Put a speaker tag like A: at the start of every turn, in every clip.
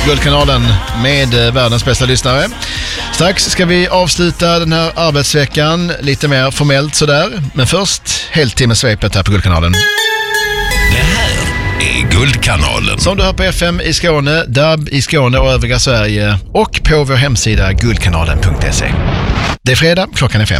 A: Guldkanalen med världens bästa lyssnare. Strax ska vi avsluta den här arbetsveckan lite mer formellt sådär. Men först, heltimmesvepet här på Guldkanalen.
B: Det här är Guldkanalen.
A: Som du hör på FM i Skåne, DAB i Skåne och övriga Sverige och på vår hemsida guldkanalen.se. Det är fredag, klockan är 5.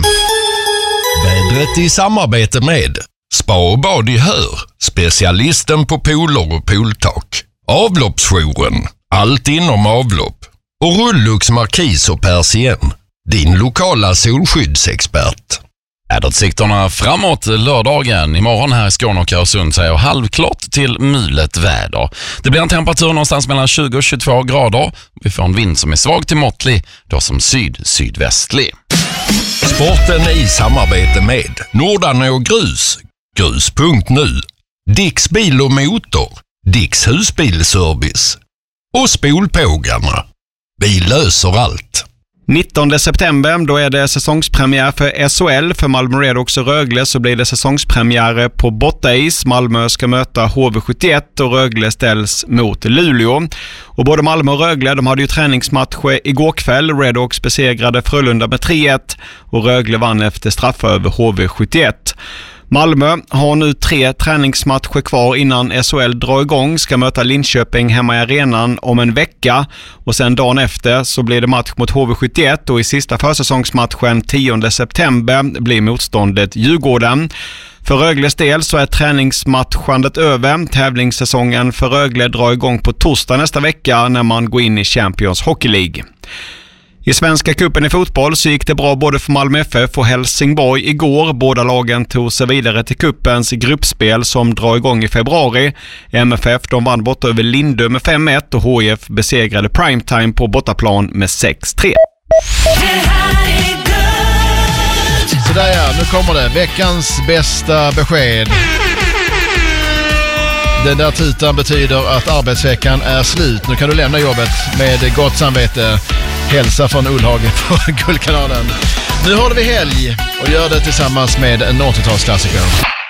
B: Vädret i samarbete med Spa och bad i Hör, specialisten på pooler och pooltak. Avloppsjouren, allt inom avlopp. Och Rullux Markis och Persien, din lokala solskyddsexpert.
C: Väderutsikterna framåt lördagen. Imorgon här i Skåne och Öresund säger halvklart till mulet väder. Det blir en temperatur någonstans mellan 20 och 22 grader. Vi får en vind som är svag till måttlig, då som sydvästlig.
B: Sporten i samarbete med Nordanå Grus, grus.nu, Dicks bil och motor, Dicks husbilservice och Spolpågarna. Vi löser allt.
D: 19 september, då är det säsongspremiär för SHL. För Malmö Redhawks och Rögle så blir det säsongspremiär på Bottais. Malmö ska möta HV71 och Rögle ställs mot Luleå. Och både Malmö och Rögle, de hade ju träningsmatcher igår kväll. Redhawks besegrade Frölunda med 3-1 och Rögle vann efter straffar över HV71. Malmö har nu 3 träningsmatcher kvar innan SHL drar igång. Ska möta Linköping hemma i arenan om en vecka. Och sen dagen efter så blir det match mot HV71. Och i sista försäsongsmatchen 10 september blir motståndet Djurgården. För Rögles del så är träningsmatchandet över. Tävlingssäsongen för Rögle drar igång på torsdag nästa vecka när man går in i Champions Hockey League. I Svenska cupen i fotboll så gick det bra både för Malmö FF och Helsingborg igår. Båda lagen tog sig vidare till cupens gruppspel som drar igång i februari. MFF de vann borta över Lindö med 5-1 och HIF besegrade Primetime på bortaplan med 6-3.
A: Så där ja, nu kommer det. Veckans bästa besked. Den där tutan betyder att arbetsveckan är slut. Nu kan du lämna jobbet med gott samvete. Hälsa från Ullhagen på Guldkanalen. Nu håller vi helg och gör det tillsammans med en 80-talsklassiker.